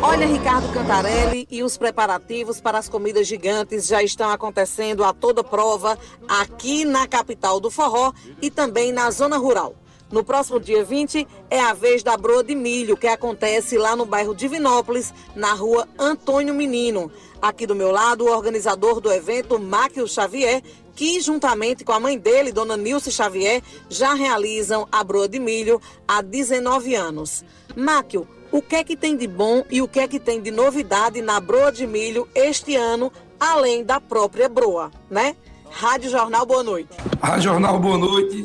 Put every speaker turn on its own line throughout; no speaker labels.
Olha, Ricardo Cantarelli, e os preparativos para as comidas gigantes já estão acontecendo a toda prova aqui na capital do forró e também na zona rural. No próximo dia 20 é a vez da broa de milho, que acontece lá no bairro Divinópolis, na rua Antônio Menino. Aqui do meu lado, o organizador do evento, Máquio Xavier, que juntamente com a mãe dele, Dona Nilce Xavier, já realizam a broa de milho há 19 anos. Máquio, o que é que tem de bom e o que é que tem de novidade na broa de milho este ano, além da própria broa, né? Rádio Jornal, boa noite.
Rádio Jornal, boa noite.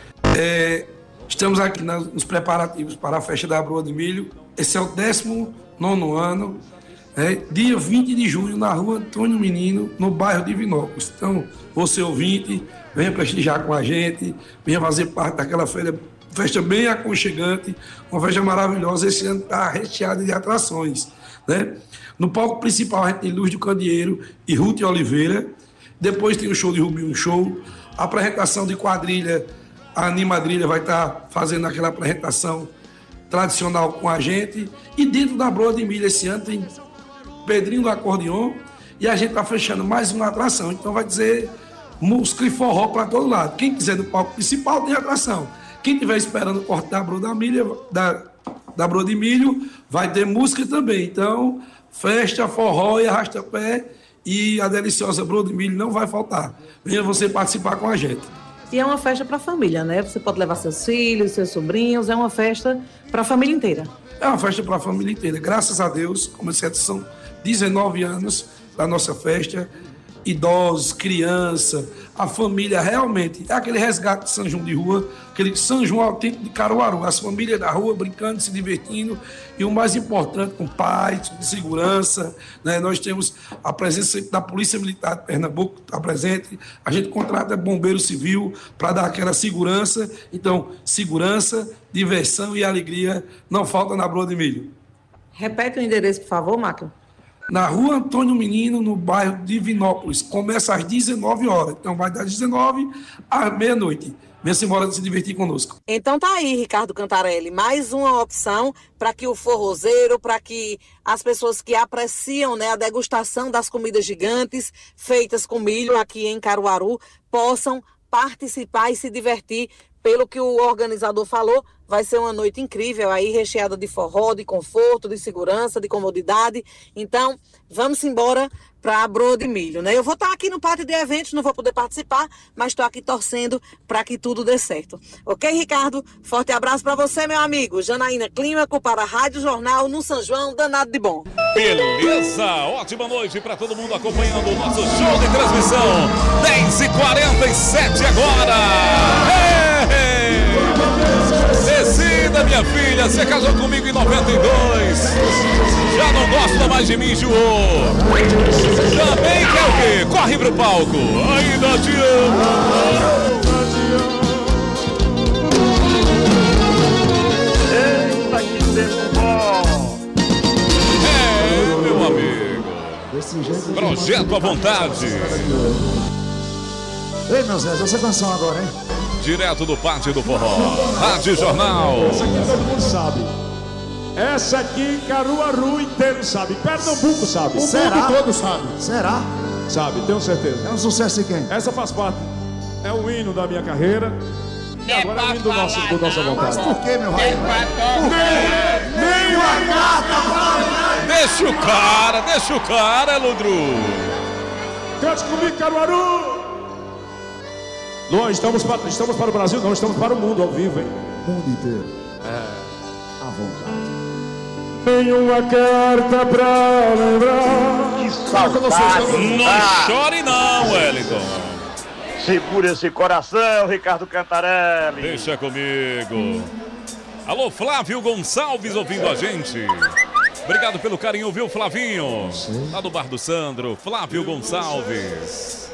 Estamos aqui nos preparativos para a festa da broa de milho. Esse é o 19º ano, dia 20 de julho, na rua Antônio Menino, no bairro Divinópolis. Então, você ouvinte, venha prestigiar com a gente, venha fazer parte daquela festa bem aconchegante, uma festa maravilhosa. Esse ano está recheado de atrações, né? No palco principal a gente tem Luz do Candeeiro e Ruth Oliveira. Depois tem o show de Rubinho Show, a apresentação de quadrilha. A Animadrilha vai estar fazendo aquela apresentação tradicional com a gente. E dentro da broa de milho esse ano tem Pedrinho do Acordeon. E a gente está fechando mais uma atração. Então vai dizer música e forró para todo lado. Quem quiser no palco principal tem atração. Quem estiver esperando o corte da broa da broa de milho, vai ter música também. Então, festa, forró e arrasta-pé. E a deliciosa broa de milho não vai faltar. Venha você participar com a gente.
E é uma festa para a família, né? Você pode levar seus filhos, seus sobrinhos, é uma festa para a família inteira.
É uma festa para a família inteira. Graças a Deus, como são 19 anos da nossa festa, idosos, criança, a família realmente, é aquele resgate de São João de rua, aquele São João autêntico de Caruaru, as famílias da rua brincando, se divertindo, e o mais importante, com paz, com segurança, né? Nós temos a presença da Polícia Militar de Pernambuco, que está presente, a gente contrata bombeiro civil para dar aquela segurança. Então, segurança, diversão e alegria não falta na broa de milho.
Repete o endereço, por favor, Máquio.
Na rua Antônio Menino, no bairro Divinópolis. Começa às 19 horas. Então vai das 19 às meia-noite. Venha-se embora se divertir conosco.
Então tá aí, Ricardo Cantarelli, mais uma opção para que o forrozeiro, para que as pessoas que apreciam, né, a degustação das comidas gigantes feitas com milho aqui em Caruaru possam participar e se divertir. Pelo que o organizador falou, vai ser uma noite incrível aí, recheada de forró, de conforto, de segurança, de comodidade. Então, vamos embora para a broa de milho, né? Eu vou estar aqui no pátio de eventos, não vou poder participar, mas estou aqui torcendo para que tudo dê certo. Ok, Ricardo? Forte abraço para você, meu amigo. Janaína Clímaco para a Rádio Jornal no São João, danado de bom.
Beleza, ótima noite para todo mundo acompanhando o nosso show de transmissão. 10h47 agora. Decida, minha filha, você casou comigo em 92. Já não gosta mais de mim, enjoou. Também quer o quê? Corre pro palco. Ainda te amo.
Eita, que tempo bom.
Meu amigo. Projeto à vontade.
Ei, meu Zé, essa canção agora, hein?
Direto do Pátio do Forró. Rádio Jornal.
Essa aqui todo mundo sabe. Essa aqui, Caruaru inteiro sabe. Pernambuco sabe.
O mundo todo sabe. Será?
Sabe, tenho certeza.
É um sucesso de quem?
Essa faz parte. É o hino da minha carreira. E agora é o hino do nossa vontade.
Mas por que, meu rei?
Nem uma carta para...
Deixa o cara, Ludru.
Cante comigo, Caruaru. Nós estamos para o Brasil, não, estamos para o mundo ao vivo, hein?
O mundo inteiro. À vontade.
Tenho uma carta pra lembrar.
Que saudade.
Não chore não, Wellington.
Segura esse coração, Ricardo Cantarelli.
Deixa comigo. Alô, Flávio Gonçalves ouvindo a gente. Obrigado pelo carinho, viu, Flavinho? Lá do Bar do Sandro, Flávio Gonçalves.